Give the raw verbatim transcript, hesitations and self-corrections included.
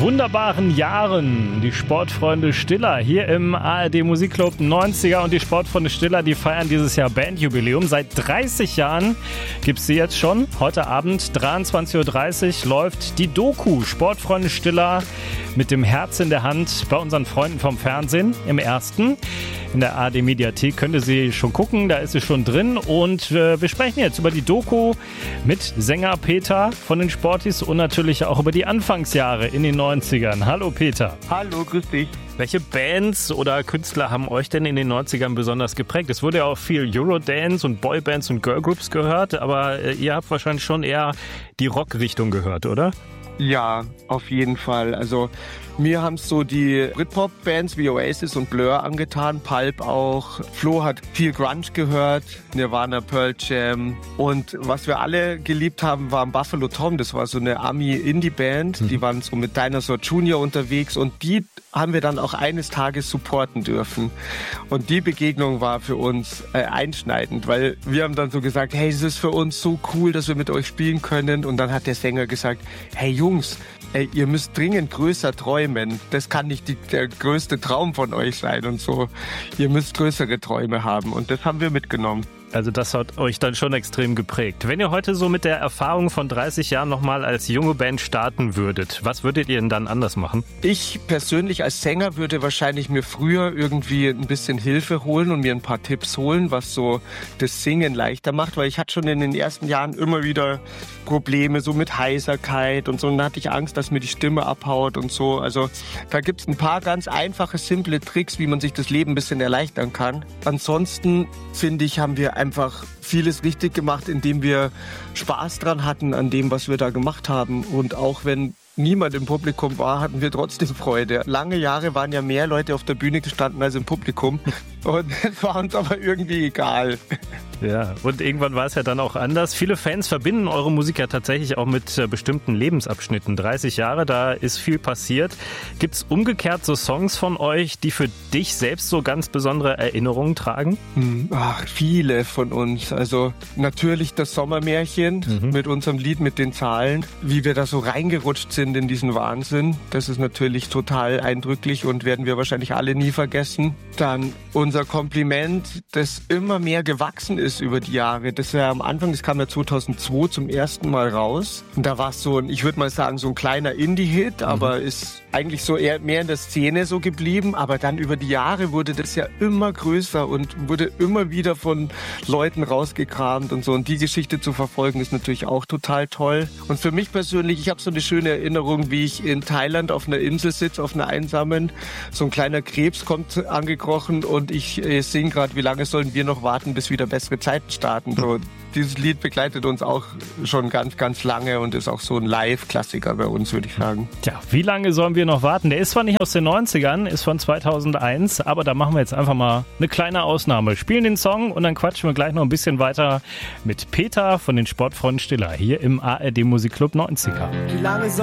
wunderbaren Jahren. Die Sportfreunde Stiller hier im A R D Musikclub neunziger, und die Sportfreunde Stiller, die feiern dieses Jahr Bandjubiläum. Seit dreißig Jahren gibt es sie jetzt schon. Heute Abend dreiundzwanzig Uhr dreißig läuft die Doku Sportfreunde Stiller mit dem Herz in der Hand bei unseren Freunden vom Fernsehen im Ersten. In der A R D-Mediathek könnt ihr sie schon gucken, da ist sie schon drin. Und äh, wir sprechen jetzt über die Doku mit Sänger Peter von den Sportis und natürlich auch über die Anfangsjahre in den neunzigern. Hallo Peter. Hallo, grüß dich. Welche Bands oder Künstler haben euch denn in den neunzigern besonders geprägt? Es wurde ja auch viel Eurodance und Boybands und Girlgroups gehört, aber äh, ihr habt wahrscheinlich schon eher die Rockrichtung gehört, oder? Ja, auf jeden Fall. Also mir haben es so die Britpop-Bands wie Oasis und Blur angetan, Pulp auch. Flo hat viel Grunge gehört, Nirvana, Pearl Jam. Und was wir alle geliebt haben, war Buffalo Tom. Das war so eine Ami-Indie-Band. Mhm. Die waren so mit Dinosaur Junior unterwegs und die haben wir dann auch eines Tages supporten dürfen. Und die Begegnung war für uns äh, einschneidend, weil wir haben dann so gesagt, hey, es ist für uns so cool, dass wir mit euch spielen können. Und dann hat der Sänger gesagt, hey Jungs, ey, ihr müsst dringend größer träumen. Das kann nicht die, der größte Traum von euch sein und so. Ihr müsst größere Träume haben. Und das haben wir mitgenommen. Also das hat euch dann schon extrem geprägt. Wenn ihr heute so mit der Erfahrung von dreißig Jahren nochmal als junge Band starten würdet, was würdet ihr denn dann anders machen? Ich persönlich als Sänger würde wahrscheinlich mir früher irgendwie ein bisschen Hilfe holen und mir ein paar Tipps holen, was so das Singen leichter macht, weil ich hatte schon in den ersten Jahren immer wieder Probleme so mit Heiserkeit und so, und dann hatte ich Angst, dass mir die Stimme abhaut und so. Also da gibt's ein paar ganz einfache, simple Tricks, wie man sich das Leben ein bisschen erleichtern kann. Ansonsten, finde ich, haben wir einfach vieles richtig gemacht, indem wir Spaß dran hatten an dem, was wir da gemacht haben. Und auch wenn niemand im Publikum war, hatten wir trotzdem Freude. Lange Jahre waren ja mehr Leute auf der Bühne gestanden als im Publikum. Und es war uns aber irgendwie egal. Ja, und irgendwann war es ja dann auch anders. Viele Fans verbinden eure Musik ja tatsächlich auch mit äh, bestimmten Lebensabschnitten. dreißig Jahre, da ist viel passiert. Gibt's umgekehrt so Songs von euch, die für dich selbst so ganz besondere Erinnerungen tragen? Ach, viele von uns. Also natürlich das Sommermärchen mhm. mit unserem Lied, mit den Zahlen. Wie wir da so reingerutscht sind in diesen Wahnsinn. Das ist natürlich total eindrücklich und werden wir wahrscheinlich alle nie vergessen. Dann unser Kompliment, das immer mehr gewachsen ist über die Jahre. Das ja am Anfang, das kam ja zweitausendzwei zum ersten Mal raus. Und da war es so, ein, ich würde mal sagen, so ein kleiner Indie-Hit, mhm. aber ist eigentlich so eher mehr in der Szene so geblieben. Aber dann über die Jahre wurde das ja immer größer und wurde immer wieder von Leuten rausgekramt und so. Und die Geschichte zu verfolgen, ist natürlich auch total toll. Und für mich persönlich, ich habe so eine schöne Erinnerung, wie ich in Thailand auf einer Insel sitze, auf einer einsamen. So ein kleiner Krebs kommt angekrochen und ich äh, singe gerade, wie lange sollen wir noch warten, bis wieder bessere Zeiten starten. So, dieses Lied begleitet uns auch schon ganz, ganz lange und ist auch so ein Live-Klassiker bei uns, würde ich sagen. Tja, wie lange sollen wir noch warten? Der ist zwar nicht aus den neunzigern, ist von zweitausendeins, aber da machen wir jetzt einfach mal eine kleine Ausnahme. Spielen den Song und dann quatschen wir gleich noch ein bisschen weiter mit Peter von den Sportfreunden Stiller hier im A R D Musikclub neunziger. Wie lange soll